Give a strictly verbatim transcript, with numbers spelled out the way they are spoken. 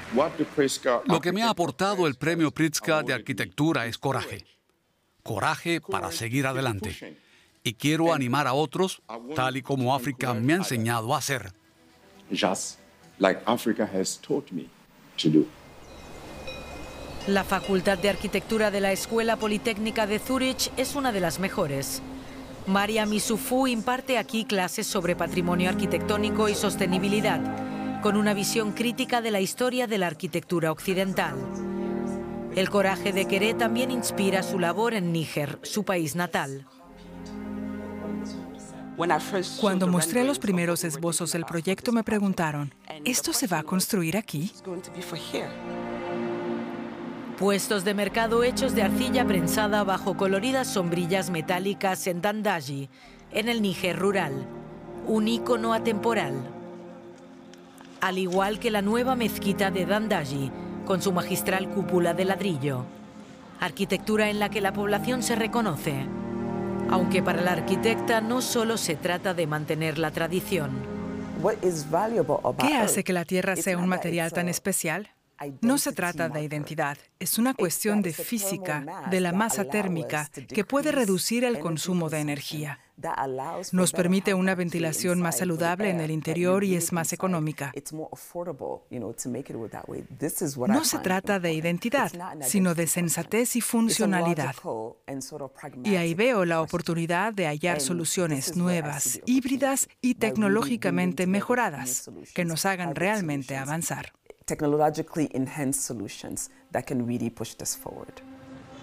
Lo que me ha aportado el Premio Pritzker de Arquitectura es coraje. Coraje para seguir adelante. Y quiero animar a otros, tal y como África me ha enseñado a hacer. La Facultad de Arquitectura de la Escuela Politécnica de Zúrich es una de las mejores. Mariam Issoufou imparte aquí clases sobre patrimonio arquitectónico y sostenibilidad, con una visión crítica de la historia de la arquitectura occidental. El coraje de Kéré también inspira su labor en Níger, su país natal. Cuando mostré los primeros esbozos del proyecto me preguntaron, ¿esto se va a construir aquí? Puestos de mercado hechos de arcilla prensada bajo coloridas sombrillas metálicas en Dandaji, en el Níger rural, un ícono atemporal. Al igual que la nueva mezquita de Dandaji, con su magistral cúpula de ladrillo. Arquitectura en la que la población se reconoce. Aunque para la arquitecta no solo se trata de mantener la tradición. ¿Qué hace que la tierra sea un material tan especial? No se trata de identidad, es una cuestión de física, de la masa térmica, que puede reducir el consumo de energía. Nos permite una ventilación más saludable en el interior y es más económica. No se trata de identidad, sino de sensatez y funcionalidad. Y ahí veo la oportunidad de hallar soluciones nuevas, híbridas y tecnológicamente mejoradas, que nos hagan realmente avanzar. Technologically enhanced solutions that can really push this forward.